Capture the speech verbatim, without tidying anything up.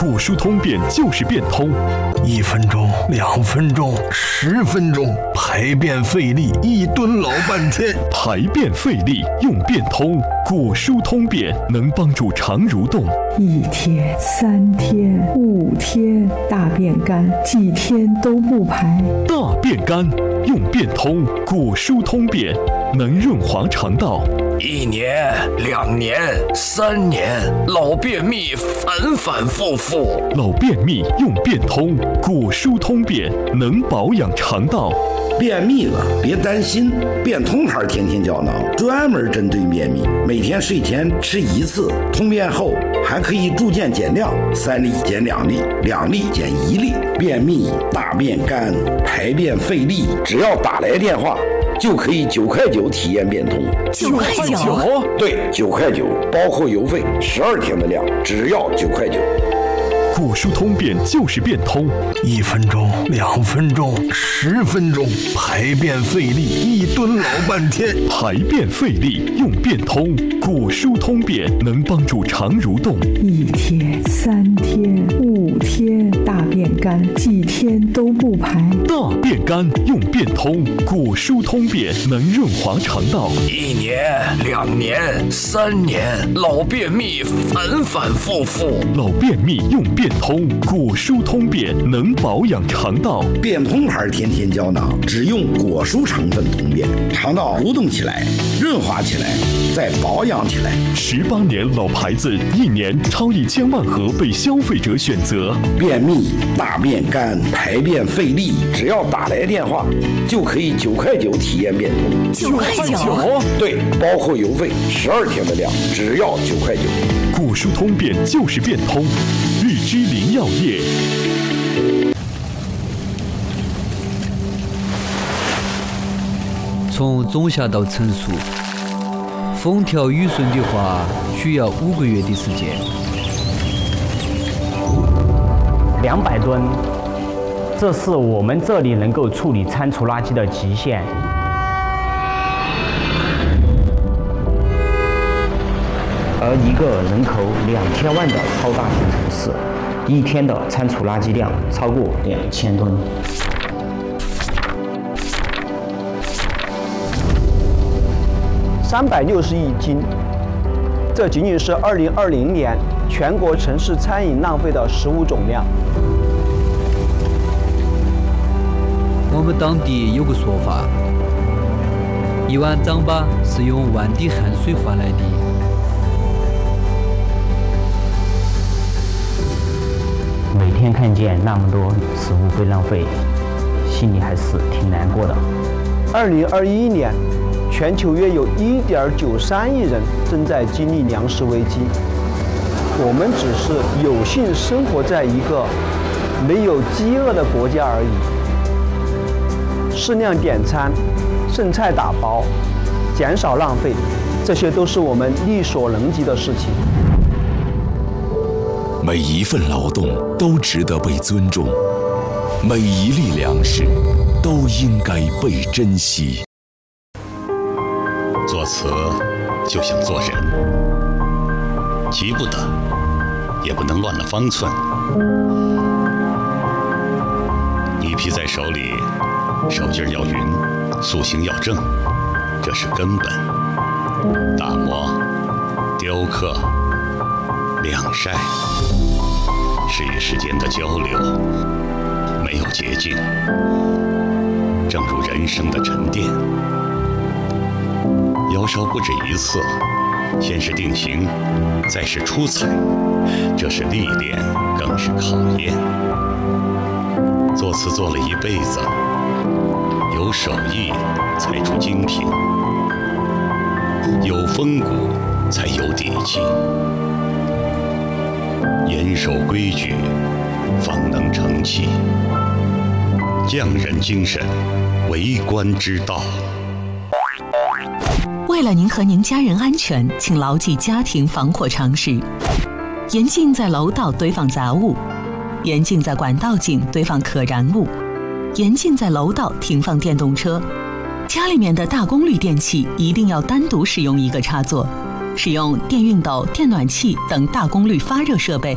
果蔬通便就是变通， 一分钟、两分钟、十分钟，排便费力，一蹲老半天。 排便费力用变通，果蔬通便能帮助肠蠕动。 一天、三天、五天，大便干，几天都不排。 大便干用变通，果蔬通便能润滑肠道。 一年、两年、三年，老便秘反反复复。 老便秘用变通，果蔬通便能保养肠道。 便秘了别担心，变通牌天天胶囊专门针对便秘，每天睡前吃一次，通便后还可以逐渐减量，三粒减两粒，两粒减一粒。便秘、大便干、排便费力，只要打来电话就可以九块九体验变通。 九块九？ 对，九块九，包括邮费，十二天的量，只要九块九。 果蔬通便就是变通， 一分钟、两分钟、十分钟，排便费力，一蹲老半天。 排便费力用变通，果蔬通便能帮助肠蠕动。 一天、三天、五天，大便干，几天都不排。 大便干用变通，果蔬通便能润滑肠道。 一年、两年、三年，老便秘反反复复。 老便秘用变通，果蔬通便能保养肠道。 变通牌天天胶囊只用果蔬成分通便，肠道蠕动起来，润滑起来，再保养起来。 十八年老牌子，一年超一千万盒被消费者选择。 便秘、大便干、排便费力，只要打来电话就可以九块九体验变通。 九块九？ 对，包括邮费，十二天的量，只要九块九。 果蔬通便就是变通，日之林药业。 从种下到成熟，风调雨顺的话，需要五个月的时间。 两百吨，这是我们这里能够处理餐厨垃圾的极限。而一个人口两千万的超大型城市，一天的餐厨垃圾量超过两千吨。 三百六十亿斤，这仅仅是二零二零年全国城市餐饮浪费的食物总量。 我们当地有个说法，一碗糌粑是用万滴汗水换来的。 每天看见那么多食物被浪费，心里还是挺难过的。 二零二一年，全球约有一点九三亿人正在经历粮食危机。我们只是有幸生活在一个没有饥饿的国家而已。适量点餐，剩菜打包，减少浪费，这些都是我们力所能及的事情。 每一份劳动都值得被尊重，每一粒粮食都应该被珍惜。 做词就像做人，急不得，也不能乱了方寸。泥皮在手里，手劲儿要匀，塑形要正，这是根本。打磨、雕刻、晾晒，是与时间的交流，没有捷径。正如人生的沉淀，窑烧不止一次，先是定型，再是出彩，这是历练，更是考验。做瓷做了一辈子，有手艺才出精品，有风骨才有底气，严守规矩，方能成器。匠人精神，为官之道。 为了您和您家人安全，请牢记家庭防火常识：严禁在楼道堆放杂物，严禁在管道井堆放可燃物，严禁在楼道停放电动车。家里面的大功率电器一定要单独使用一个插座，使用电熨斗、电暖器等大功率发热设备